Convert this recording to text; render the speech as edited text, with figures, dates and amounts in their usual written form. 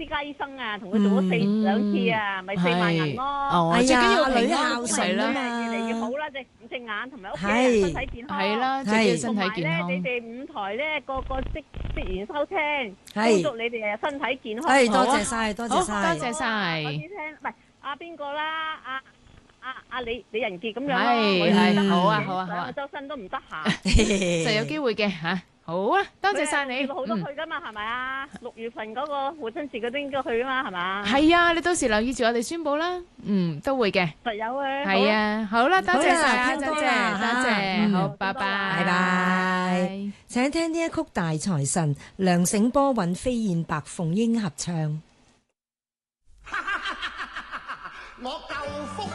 私家醫生啊，同佢做咗兩次啊，咪4萬銀咯。 哦，最緊要平安係啦， 越嚟越好啦，隻眼同埋屋企人身體健康。 係啦，最緊要身體健康。 同埋咧，你哋5台咧個職員收聽，祝你哋身體健康。 係，多謝晒，多謝晒， 多謝晒。 我先聽，唔係邊個啦？李仁傑咁樣咯。 係，好啊，好啊，好啊。 周身都唔得閒， 就有機會嘅嚇。好啊，多謝晒你。 好多去噶嘛，係咪啊？6月份嗰個父親節嗰啲應該去啊嘛，係嘛？ 係啊，你到時留意住我哋宣佈啦。都會嘅。 實有嘅。 係啊，好啦，多謝晒，多謝，好，拜拜， 拜拜。請聽呢一曲《大財神》，梁醒波尹飛燕白鳳英合唱。 我夠福。